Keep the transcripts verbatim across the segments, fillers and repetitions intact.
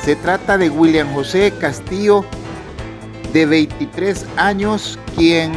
Se trata de William José Castillo, de veintitrés años, quien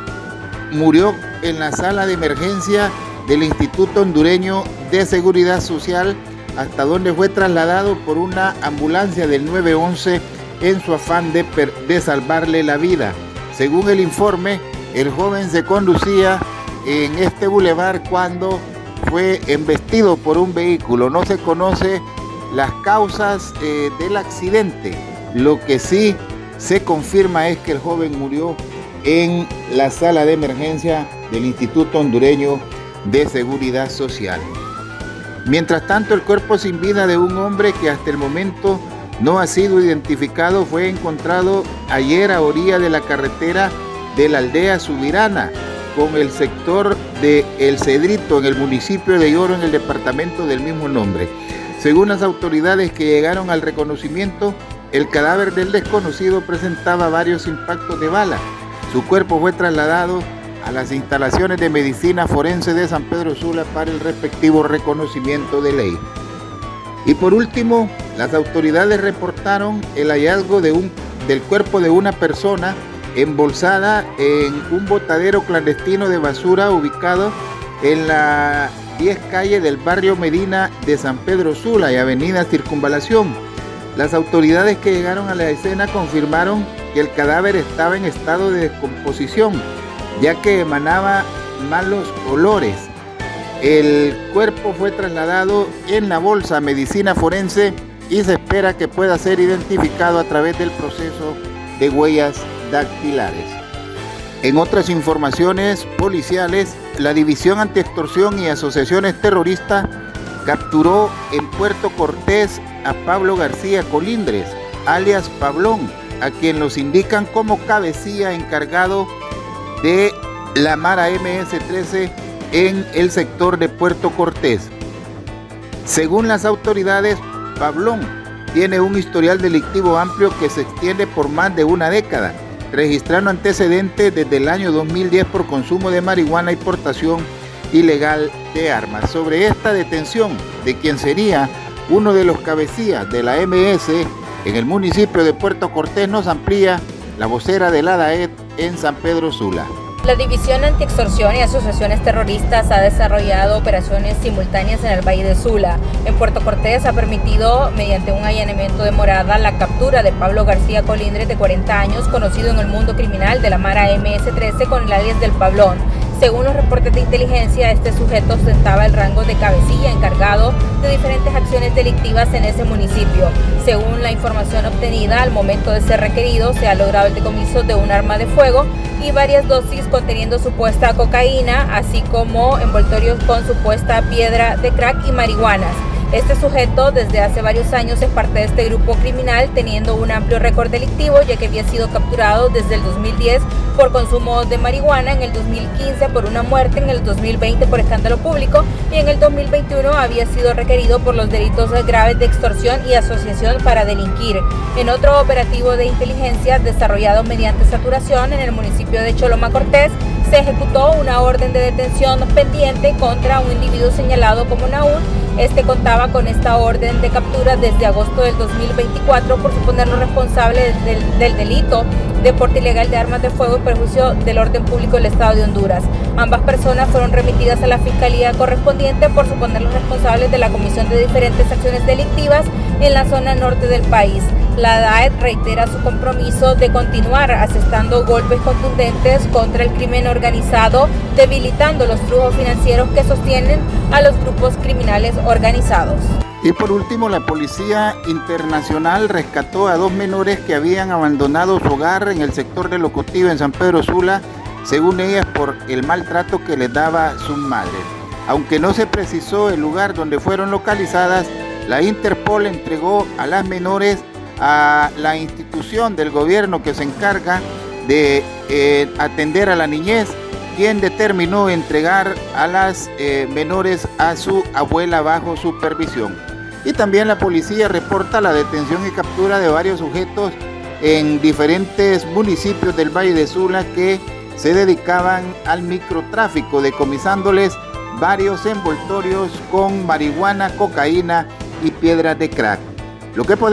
murió en la sala de emergencia del Instituto Hondureño de Seguridad Social, hasta donde fue trasladado por una ambulancia del nueve once en su afán de, de salvarle la vida. Según el informe, el joven se conducía en este bulevar cuando fue embestido por un vehículo. No se conoce las causas eh, del accidente. Lo que sí se confirma es que el joven murió en la sala de emergencia del Instituto Hondureño de Seguridad Social. Mientras tanto, el cuerpo sin vida de un hombre que hasta el momento no ha sido identificado fue encontrado ayer a orilla de la carretera de la aldea Subirana, con el sector de El Cedrito, en el municipio de Yoro, en el departamento del mismo nombre. Según las autoridades que llegaron al reconocimiento, el cadáver del desconocido presentaba varios impactos de bala. Su cuerpo fue trasladado a las instalaciones de medicina forense de San Pedro Sula para el respectivo reconocimiento de ley. Y por último, las autoridades reportaron el hallazgo de un, del cuerpo de una persona embolsada en un botadero clandestino de basura ubicado en la diez calle del barrio Medina de San Pedro Sula y avenida Circunvalación. Las autoridades que llegaron a la escena confirmaron que el cadáver estaba en estado de descomposición, ya que emanaba malos olores. El cuerpo fue trasladado en la bolsa a medicina forense y se espera que pueda ser identificado a través del proceso de huellas dactilares. En otras informaciones policiales, la División Antiextorsión y Asociaciones Terroristas capturó en Puerto Cortés a Pablo García Colindres, alias Pablón, a quien los indican como cabecilla encargado de la Mara eme ese trece en el sector de Puerto Cortés. Según las autoridades, Pablón tiene un historial delictivo amplio que se extiende por más de una década, registrando antecedentes desde el año dos mil diez por consumo de marihuana y portación ilegal de armas. Sobre esta detención de quien sería uno de los cabecillas de la eme ese en el municipio de Puerto Cortés nos amplía la vocera de la DAET en San Pedro Sula. La División Antiextorsión y Asociaciones Terroristas ha desarrollado operaciones simultáneas en el Valle de Sula. En Puerto Cortés ha permitido, mediante un allanamiento de morada, la captura de Pablo García Colindres, de cuarenta años, conocido en el mundo criminal de la Mara eme ese trece con el alias del Pablón. Según los reportes de inteligencia, este sujeto ostentaba el rango de cabecilla encargado de diferentes acciones delictivas en ese municipio. Según la información obtenida, al momento de ser requerido, se ha logrado el decomiso de un arma de fuego y varias dosis conteniendo supuesta cocaína, así como envoltorios con supuesta piedra de crack y marihuanas. Este sujeto desde hace varios años es parte de este grupo criminal, teniendo un amplio récord delictivo, ya que había sido capturado desde el dos mil diez por consumo de marihuana, en el dos mil quince por una muerte, en el dos mil veinte por escándalo público y en el dos mil veintiuno había sido requerido por los delitos graves de extorsión y asociación para delinquir. En otro operativo de inteligencia desarrollado mediante saturación en el municipio de Choloma Cortés, se ejecutó una orden de detención pendiente contra un individuo señalado como Naúl. Este contaba con esta orden de captura desde agosto del dos mil veinticuatro por suponerlo responsable del, del delito de porte ilegal de armas de fuego y perjuicio del orden público del Estado de Honduras. Ambas personas fueron remitidas a la fiscalía correspondiente por suponerlos responsables de la comisión de diferentes acciones delictivas en la zona norte del país. La DAET reitera su compromiso de continuar asestando golpes contundentes contra el crimen organizado, debilitando los flujos financieros que sostienen a los grupos criminales organizados. Y por último, la Policía Internacional rescató a dos menores que habían abandonado su hogar en el sector de Locotiva en San Pedro Sula, según ellas por el maltrato que les daba su madre. Aunque no se precisó el lugar donde fueron localizadas, la Interpol entregó a las menores a la institución del gobierno que se encarga de eh, atender a la niñez, quien determinó entregar a las eh, menores a su abuela bajo supervisión. Y también la policía reporta la detención y captura de varios sujetos en diferentes municipios del Valle de Sula que se dedicaban al microtráfico, decomisándoles varios envoltorios con marihuana, cocaína y piedras de crack. Lo que podemos